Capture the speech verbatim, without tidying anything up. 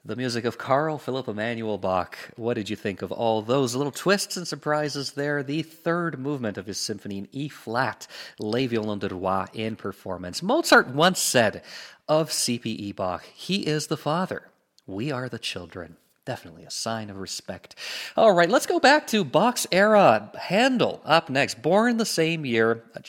The music of Carl Philipp Emanuel Bach. What did you think of all those little twists and surprises there? The third movement of his symphony in E-flat, Les Violons de Roi, in performance. Mozart once said of C P E Bach, he is the father. We are the children. Definitely a sign of respect. All right, let's go back to Bach's era. Handel up next, born the same year.